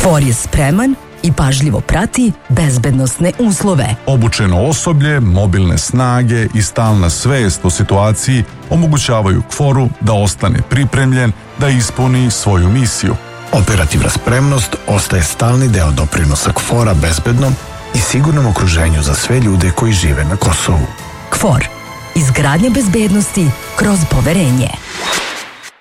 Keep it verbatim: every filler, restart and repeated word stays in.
KFOR je spreman i pažljivo prati bezbednosne uslove. Obučeno osoblje, mobilne snage i stalna svest o situaciji omogućavaju KFOR-u da ostane pripremljen da ispuni svoju misiju. Operativna spremnost ostaje stalni deo doprinosa KFOR-a bezbednom i sigurnom okruženju za sve ljude koji žive na Kosovu. KFOR. Izgradnja bezbednosti kroz poverenje.